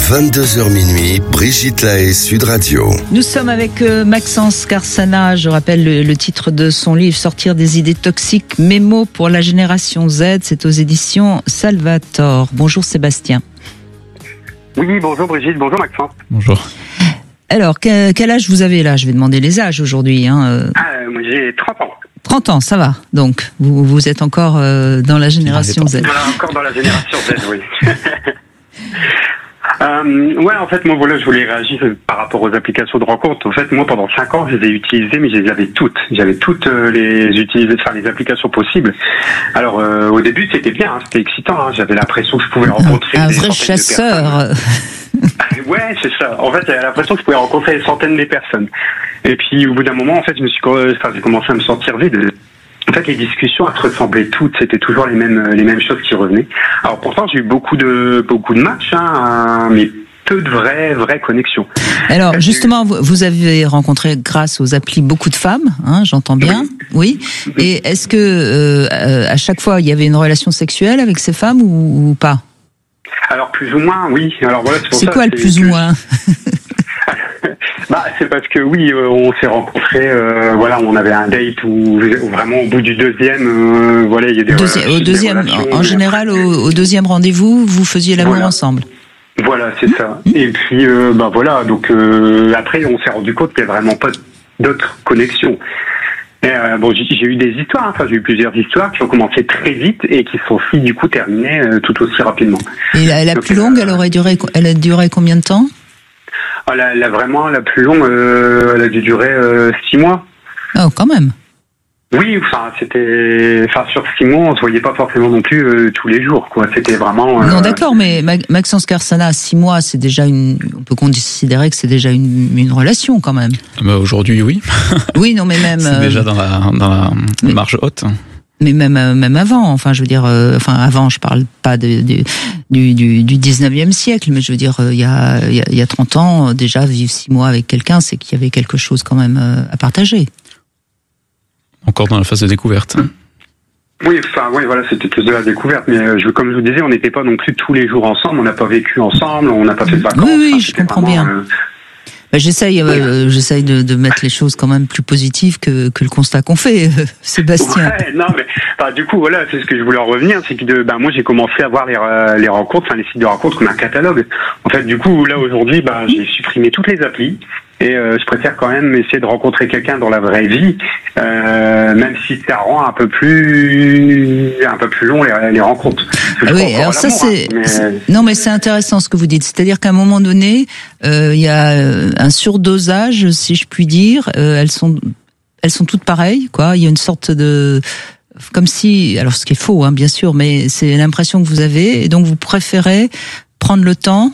22h minuit, Brigitte Lahaie, Sud Radio. Nous sommes avec Maxence Carsana. Je rappelle le titre de son livre, Sortir des idées toxiques, mémo pour la génération Z. C'est aux éditions Salvator. Bonjour Sébastien. Oui, bonjour Brigitte, bonjour Maxence. Bonjour. Alors, quel âge vous avez là? Je vais demander les âges aujourd'hui. Moi j'ai 30 ans. 30 ans, ça va. Donc, vous êtes encore dans la génération Z. Voilà, encore dans la génération Z, oui. Ouais, en fait, moi, voilà, je voulais réagir par rapport aux applications de rencontres. En fait, moi, pendant 5 ans, je les ai utilisées, mais je les avais toutes. J'avais toutes les applications possibles. Alors, au début, c'était bien, hein, c'était excitant. Hein, j'avais l'impression que je pouvais rencontrer un des vrai centaines chasseur. de personnes. Ouais, c'est ça. En fait, j'avais l'impression que je pouvais rencontrer des centaines de personnes. Et puis, au bout d'un moment, en fait, j'ai commencé à me sentir vide. En fait, les discussions, elles se ressemblaient toutes. C'était toujours les mêmes choses qui revenaient. Alors pourtant, j'ai eu beaucoup de matchs, hein, mais peu de vraies connexions. Alors justement, vous avez rencontré grâce aux applis beaucoup de femmes, hein, j'entends bien. Oui. Et est-ce que à chaque fois, il y avait une relation sexuelle avec ces femmes ou pas? Alors plus ou moins, oui. Alors voilà, c'est quoi le plus ou moins? Bah, c'est parce que oui, on s'est rencontrés, voilà, on avait un date où vraiment au bout du deuxième, voilà, il y a des en général, au deuxième rendez-vous, vous faisiez l'amour ensemble. Voilà, c'est ça. Et puis, bah voilà, donc après, on s'est rendu compte qu'il n'y a vraiment pas d'autres connexions. Et, bon, j'ai eu des histoires, enfin j'ai eu plusieurs histoires qui ont commencé très vite et qui sont du coup terminées tout aussi rapidement. Et la plus longue, elle a duré combien de temps? Vraiment, la plus longue, elle a dû durer 6 mois. Oh, quand même. Oui, enfin, sur 6 mois, on se voyait pas forcément non plus tous les jours, quoi. C'était vraiment. Non, d'accord, mais Maxence Carsana, 6 mois, c'est déjà on peut considérer que c'est déjà une relation, quand même. Bah, aujourd'hui, oui. Oui, non, mais même. C'est déjà dans la marge haute. Mais même avant, enfin je veux dire, avant, je parle pas du 19e siècle, mais je veux dire, il y a 30 ans, déjà vivre 6 mois avec quelqu'un, c'est qu'il y avait quelque chose quand même à partager. Encore dans la phase de découverte. Oui, voilà, c'était plus de la découverte, mais comme je vous disais, on n'était pas non plus tous les jours ensemble, on n'a pas vécu ensemble, on n'a pas fait de vacances. Oui, je comprends bien. J'essaye de mettre les choses quand même plus positives que le constat qu'on fait, Sébastien. Ouais, non, mais du coup, voilà, c'est ce que je voulais en revenir, c'est que moi j'ai commencé à voir les rencontres, enfin les sites de rencontres comme un catalogue. En fait, du coup, là aujourd'hui, j'ai supprimé toutes les applis. Et je préfère quand même essayer de rencontrer quelqu'un dans la vraie vie, même si ça rend un peu plus long les rencontres. Oui, alors ça non, mais c'est intéressant ce que vous dites. C'est-à-dire qu'à un moment donné, il y a un surdosage, si je puis dire. Elles sont toutes pareilles, quoi. Il y a une sorte de comme si, alors ce qui est faux, hein, bien sûr, mais c'est l'impression que vous avez, et donc vous préférez prendre le temps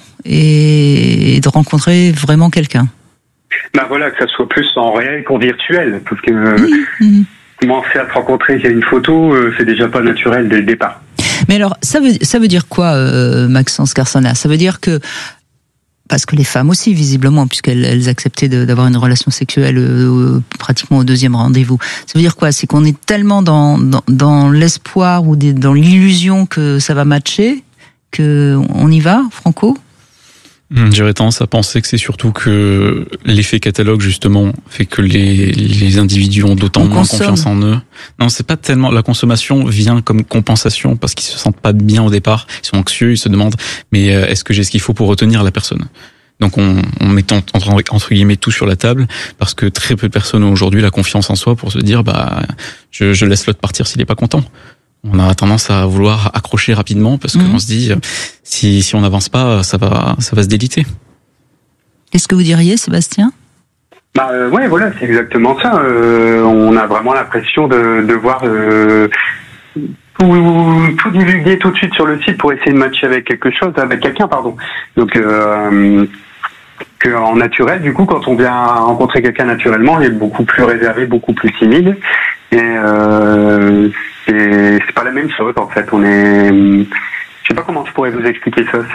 et de rencontrer vraiment quelqu'un. Bah voilà, que ça soit plus en réel qu'en virtuel, parce que commencer à se rencontrer via une photo, c'est déjà pas naturel dès le départ. Mais alors, ça veut dire quoi, Maxence Carsana? Ça veut dire que, parce que les femmes aussi, visiblement, puisqu'elles acceptaient d'avoir une relation sexuelle pratiquement au deuxième rendez-vous, ça veut dire quoi? C'est qu'on est tellement dans l'espoir ou dans l'illusion que ça va matcher, qu'on y va, Franco? J'aurais tendance à penser que c'est surtout que l'effet catalogue, justement, fait que les individus ont d'autant moins confiance en eux. Non, c'est pas tellement, la consommation vient comme compensation parce qu'ils se sentent pas bien au départ, ils sont anxieux, ils se demandent, mais est-ce que j'ai ce qu'il faut pour retenir la personne? Donc on met entre guillemets tout sur la table parce que très peu de personnes ont aujourd'hui la confiance en soi pour se dire, je laisse l'autre partir s'il est pas content. On a tendance à vouloir accrocher rapidement parce qu'on se dit si on n'avance pas, ça va se déliter. Qu'est-ce que vous diriez, Sébastien? Ouais, voilà, c'est exactement ça. On a vraiment l'impression de devoir tout divulguer tout de suite sur le site pour essayer de matcher avec quelqu'un, pardon. Donc qu'en naturel, du coup, quand on vient rencontrer quelqu'un naturellement, il est beaucoup plus réservé, beaucoup plus timide. Et c'est pas la même chose en fait. Je sais pas comment je pourrais vous expliquer ça.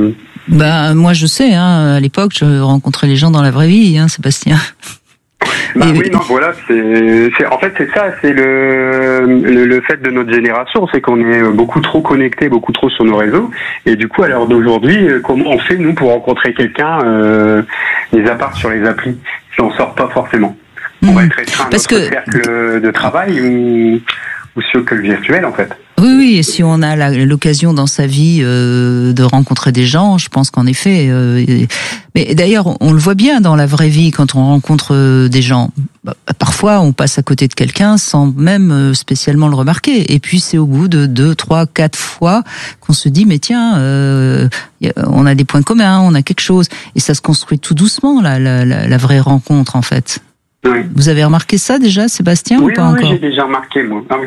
Moi je sais. À l'époque, je rencontrais les gens dans la vraie vie, Sébastien. Oui, non, voilà, en fait, c'est ça, c'est le fait de notre génération, c'est qu'on est beaucoup trop connectés, beaucoup trop sur nos réseaux, et du coup, à l'heure d'aujourd'hui, comment on fait, nous, pour rencontrer quelqu'un, mis à part sur les applis, si on sort pas forcément? On va être restreint à notre cercle de travail ou sur que le virtuel, en fait. Oui, et si on a l'occasion dans sa vie de rencontrer des gens, je pense qu'en effet... mais d'ailleurs, on le voit bien dans la vraie vie, quand on rencontre des gens. Parfois, on passe à côté de quelqu'un sans même spécialement le remarquer. Et puis, c'est au bout de 2, 3, 4 fois qu'on se dit, mais tiens, on a des points communs, on a quelque chose. Et ça se construit tout doucement, la vraie rencontre, en fait. Oui. Vous avez remarqué ça déjà, Sébastien, ou pas encore? Oui, j'ai déjà remarqué, moi. Ah, oui.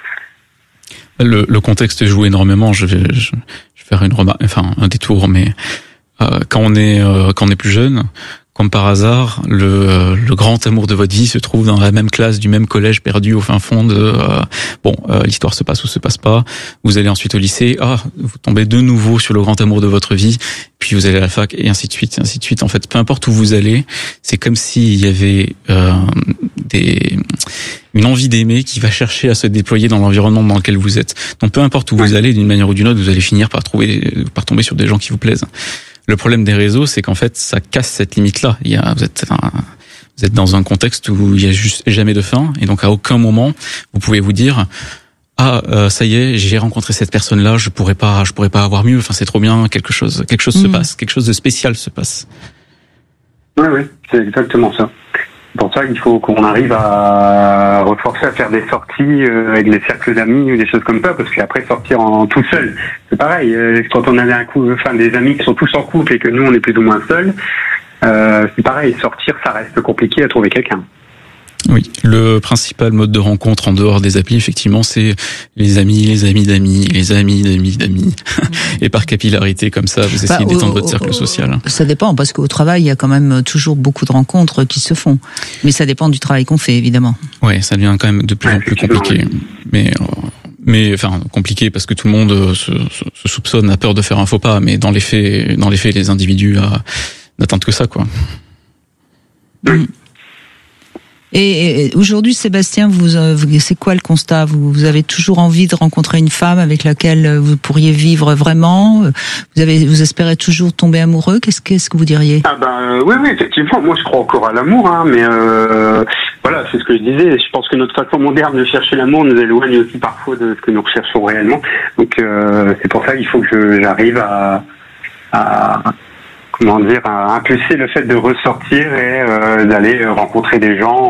Le contexte joue énormément. Je vais faire un détour, mais quand on est plus jeune, comme par hasard, le grand amour de votre vie se trouve dans la même classe du même collège perdu au fin fond de l'histoire se passe ou se passe pas. Vous allez ensuite au lycée, vous tombez de nouveau sur le grand amour de votre vie, puis vous allez à la fac et ainsi de suite, et ainsi de suite. En fait, peu importe où vous allez, c'est comme s'il y avait une envie d'aimer qui va chercher à se déployer dans l'environnement dans lequel vous êtes. Donc peu importe où vous allez, d'une manière ou d'une autre, vous allez finir par tomber sur des gens qui vous plaisent. Le problème des réseaux, c'est qu'en fait, ça casse cette limite-là. Vous êtes dans un contexte où il y a juste jamais de fin, et donc à aucun moment vous pouvez vous dire ça y est, j'ai rencontré cette personne-là, je pourrais pas avoir mieux. Enfin, c'est trop bien, quelque chose se passe, quelque chose de spécial se passe. Oui, c'est exactement ça. C'est pour ça qu'il faut qu'on arrive à reforcer à faire des sorties avec des cercles d'amis ou des choses comme ça, parce qu'après sortir tout seul, c'est pareil. Quand on a des amis qui sont tous en couple et que nous on est plus ou moins seuls, c'est pareil. Sortir, ça reste compliqué à trouver quelqu'un. Oui, le principal mode de rencontre en dehors des applis, effectivement, c'est les amis d'amis. Et par capillarité, comme ça, vous essayez d'étendre votre cercle social. Ça dépend, parce qu'au travail, il y a quand même toujours beaucoup de rencontres qui se font. Mais ça dépend du travail qu'on fait, évidemment. Ouais, ça devient quand même de plus en plus compliqué. Mais enfin, compliqué parce que tout le monde se soupçonne, a peur de faire un faux pas. Mais dans les faits, les individus n'attendent que ça, quoi. Et aujourd'hui, Sébastien, c'est quoi le constat? Vous avez toujours envie de rencontrer une femme avec laquelle vous pourriez vivre vraiment? Vous espérez toujours tomber amoureux? Qu'est-ce que vous diriez? Oui, effectivement. Moi, je crois encore à l'amour, mais voilà, c'est ce que je disais. Je pense que notre façon moderne de chercher l'amour nous éloigne aussi parfois de ce que nous recherchons réellement. Donc, c'est pour ça qu'il faut que j'arrive à impulser le fait de ressortir et d'aller rencontrer des gens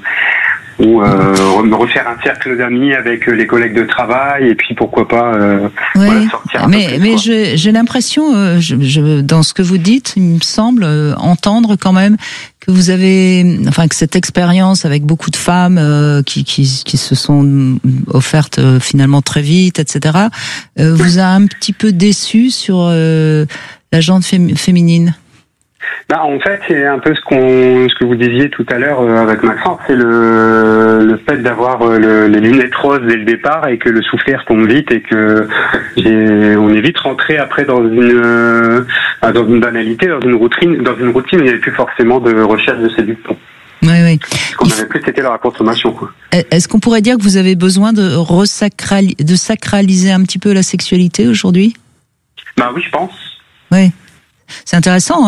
ou me refaire un cercle d'amis avec les collègues de travail et puis pourquoi pas sortir un peu plus. Mais j'ai l'impression, dans ce que vous dites, il me semble entendre quand même que vous avez, que cette expérience avec beaucoup de femmes qui se sont offertes finalement très vite, etc., vous a un petit peu déçu sur la gente féminine. En fait, c'est un peu ce que vous disiez tout à l'heure avec Maxence, c'est le fait d'avoir les lunettes roses dès le départ et que le souffleur tombe vite et que on est vite rentré après dans une banalité, dans une routine où il n'y avait plus forcément de recherche de séduction. Oui. Ce qu'on avait plus, c'était la consommation, quoi. Est-ce qu'on pourrait dire que vous avez besoin de sacraliser un petit peu la sexualité aujourd'hui? Oui, je pense. Oui. C'est intéressant,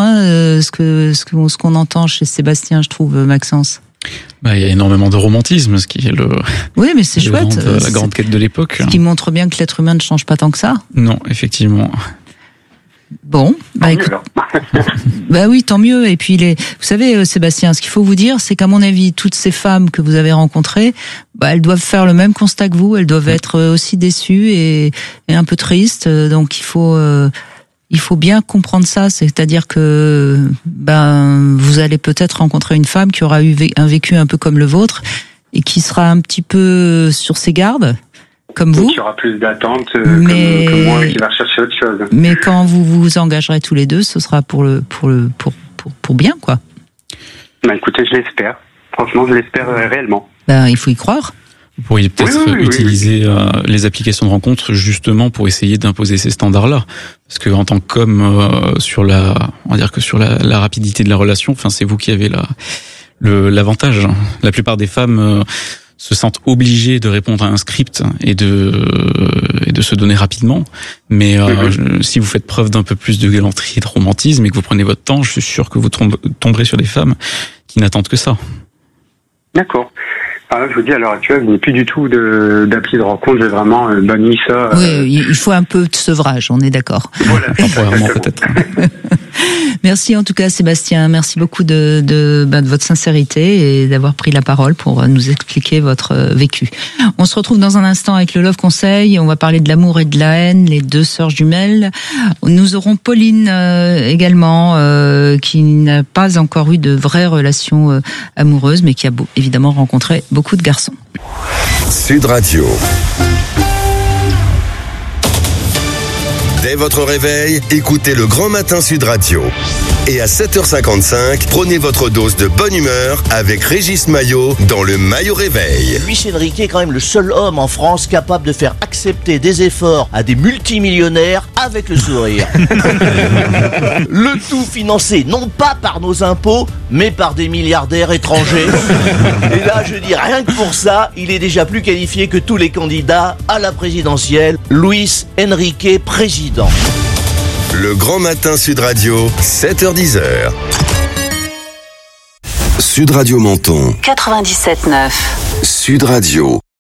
ce qu'on entend chez Sébastien, je trouve, Maxence. Il y a énormément de romantisme, ce qui est oui, mais c'est chouette. La grande quête de l'époque. Ce qui montre bien que l'être humain ne change pas tant que ça. Non, effectivement. Bon, oui, tant mieux. Et puis vous savez, Sébastien, ce qu'il faut vous dire, c'est qu'à mon avis, toutes ces femmes que vous avez rencontrées, elles doivent faire le même constat que vous. Elles doivent être aussi déçues et un peu tristes. Donc il faut bien comprendre ça, c'est-à-dire que vous allez peut-être rencontrer une femme qui aura eu un vécu un peu comme le vôtre et qui sera un petit peu sur ses gardes, comme vous. Qui aura plus d'attente que moi, qui va rechercher autre chose. Mais quand vous vous engagerez tous les deux, ce sera pour bien, quoi. Écoutez, je l'espère. Franchement, je l'espère réellement. Il faut y croire. Vous pourriez peut-être utiliser les applications de rencontres justement pour essayer d'imposer ces standards-là, parce que en tant qu'homme, on va dire que sur la rapidité de la relation, c'est vous qui avez l'avantage. La plupart des femmes se sentent obligées de répondre à un script et de se donner rapidement. Mais si vous faites preuve d'un peu plus de galanterie et de romantisme et que vous prenez votre temps, je suis sûr que vous tomberez sur des femmes qui n'attendent que ça. D'accord. Alors, je vous dis, à l'heure actuelle, je n'ai plus du tout d'appli de rencontre. J'ai vraiment banni ça. Oui, il faut un peu de sevrage, on est d'accord. Voilà, temporairement peut-être. Merci en tout cas Sébastien, merci beaucoup de votre sincérité et d'avoir pris la parole pour nous expliquer votre vécu. On se retrouve dans un instant avec le Love Conseil, on va parler de l'amour et de la haine, les deux sœurs jumelles. Nous aurons Pauline également, qui n'a pas encore eu de vraies relations amoureuses, mais qui a évidemment rencontré beaucoup de garçons. Sud Radio. Dès votre réveil, écoutez le Grand Matin Sud Radio. Et à 7h55, prenez votre dose de bonne humeur avec Régis Maillot dans le Maillot Réveil. Luis Enrique est quand même le seul homme en France capable de faire accepter des efforts à des multimillionnaires avec le sourire. Le tout financé non pas par nos impôts, mais par des milliardaires étrangers. Et là, je dis rien que pour ça, il est déjà plus qualifié que tous les candidats à la présidentielle. Luis Enrique, président. Le Grand Matin Sud Radio, 7h10. Sud Radio Menton. 97.9. Sud Radio.